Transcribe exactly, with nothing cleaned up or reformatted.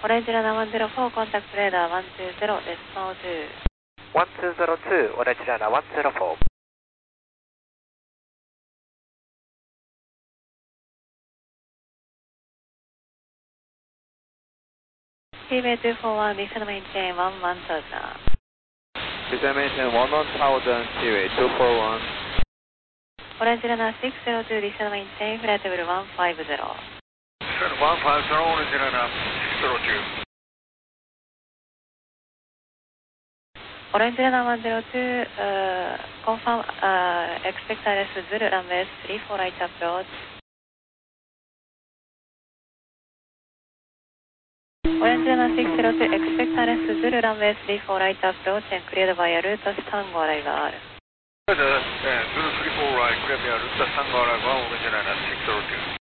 Orange Lana one zero four, contact radar one two zero, decimal two. one two zero two, Orange Lana one zero four. Seabay two four one, descend maintain one one thousand. Descend maintain one one thousand, Seaway two four one. Orange Lana six zero two, descend maintain flight level one five zero. one five zero, Orange Lana six zero two. Orange Lana one zero two, uh, confirm, uh, expect R S Zulu runway three four right approach. Orange Lana six zero two, expect R S Zulu runway three four right approach and cleared via route Tango arrival. Zulu three four right, cleared via route Tango arrival, Orange Lana six zero two.